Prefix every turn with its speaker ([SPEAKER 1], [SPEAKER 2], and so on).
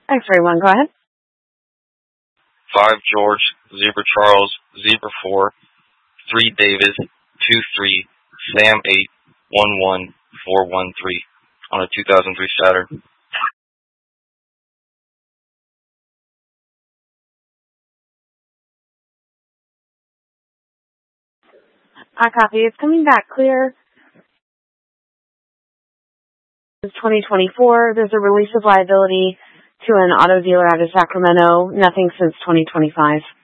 [SPEAKER 1] X-ray 1, go ahead.
[SPEAKER 2] 5 George, Zebra Charles, Zebra 4, 3 David, 2-3, Sam 8, 1-1, 4-1-3 on a 2003 Saturn.
[SPEAKER 1] I copy. It's coming back clear. It's 2024. There's a release of liability to an auto dealer out of Sacramento. Nothing since 2025.